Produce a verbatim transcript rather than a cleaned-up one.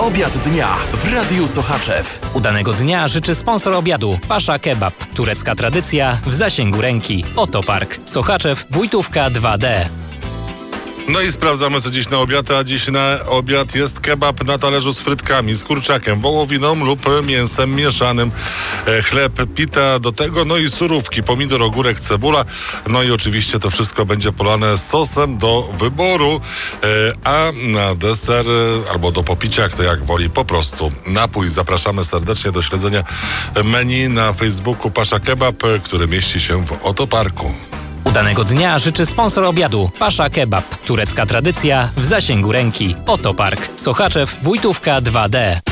Obiad dnia w Radiu Sochaczew. Udanego dnia życzy sponsor obiadu Pasza Kebab. Turecka tradycja w zasięgu ręki. Oto Park. Sochaczew, Wójtówka dwa D. No i sprawdzamy, co dziś na obiad, a dziś na obiad jest kebab na talerzu z frytkami, z kurczakiem, wołowiną lub mięsem mieszanym, e, chleb, pita do tego, no i surówki, pomidor, ogórek, cebula, no i oczywiście to wszystko będzie polane sosem do wyboru, e, a na deser albo do popicia, kto jak woli, po prostu napój. Zapraszamy serdecznie do śledzenia menu na Facebooku Pasza Kebab, który mieści się w Oto Parku. Udanego dnia życzy sponsor obiadu Pasza Kebab. Turecka tradycja w zasięgu ręki. Oto Park. Sochaczew, Wójtówka dwa D.